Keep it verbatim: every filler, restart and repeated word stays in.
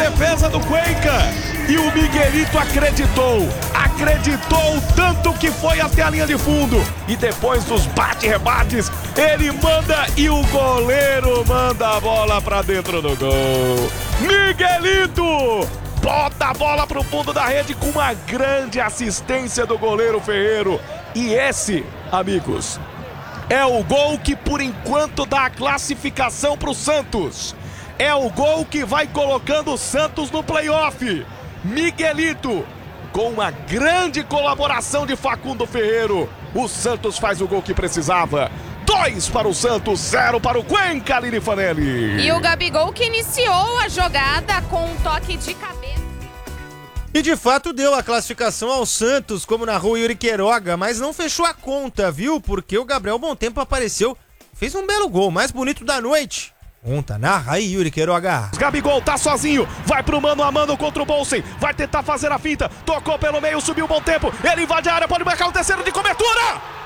defesa do Cuenca. E o Miguelito acreditou. Acreditou tanto que foi até a linha de fundo. E depois dos bate-rebates, ele manda e o goleiro manda a bola pra dentro do gol. Miguelito bota a bola pro fundo da rede com uma grande assistência do goleiro Ferreiro. E esse, amigos, é o gol que por enquanto dá a classificação pro Santos. É o gol que vai colocando o Santos no playoff. Miguelito, com uma grande colaboração de Facundo Ferreiro, o Santos faz o gol que precisava. Dois para o Santos, zero para o Cuenca, Aline Fanelli. E o Gabigol que iniciou a jogada com um toque de cabeça. E de fato deu a classificação ao Santos, como narrou Yuri Queiroga, mas não fechou a conta, viu? Porque o Gabriel Bom Tempo apareceu, fez um belo gol, mais bonito da noite. Conta, narra aí, Yuri Queiroga. Gabigol tá sozinho, vai pro mano a mano contra o Bolsen, vai tentar fazer a finta, tocou pelo meio, subiu o Bom Tempo, ele invade a área, pode marcar o terceiro de cobertura!